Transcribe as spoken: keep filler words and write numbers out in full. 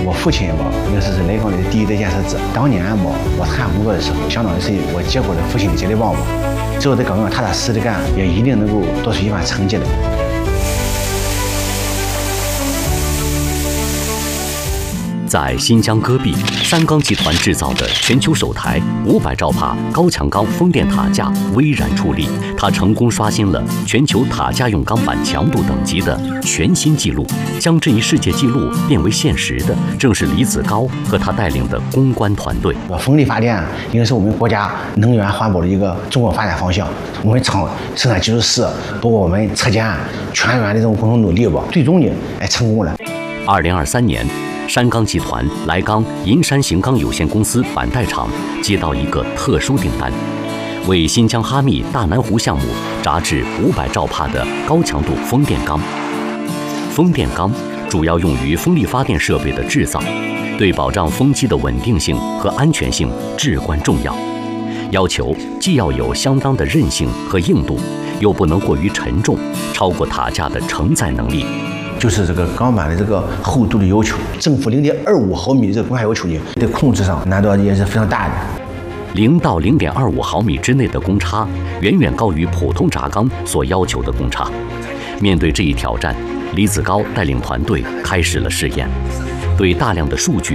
我父亲嘛，那是是雷钢的第一代建设者。当年嘛，我参加工作的时候，相当于是我接过了父亲的接力棒嘛。只有在岗位上踏踏实实的干，也一定能够做出一番成绩的。 在新疆戈壁，三钢集团制造的全球首台五百兆帕高强钢风电塔架巍然矗立，它成功刷新了全球塔架用钢板强度等级的全新纪录。将这一世界纪录变为现实的，正是李子高和他带领的攻关团队。 风力发电应该是我们国家能源环保的一个重要发展方向。我们厂生产技术室，包括我们车间全员的这种共同努力吧，最终呢，哎，成功了。 二零二三年。山钢集团莱钢银山型钢有限公司板带厂接到一个特殊订单，为新疆哈密大南湖项目扎制五百兆帕的高强度风电钢。风电钢主要用于风力发电设备的制造，对保障风机的稳定性和安全性至关重要。要求既要有相当的韧性和硬度，又不能过于沉重，超过塔架的承载能力。 就是这个钢板的这个厚度的要求，正负零点二五毫米的这个公差要求呢，在控制上难度也是非常大的。 零到零点二五毫米之内的公差，远远高于普通轧钢所要求的公差。面对这一挑战，李子高带领团队开始了试验，对大量的数据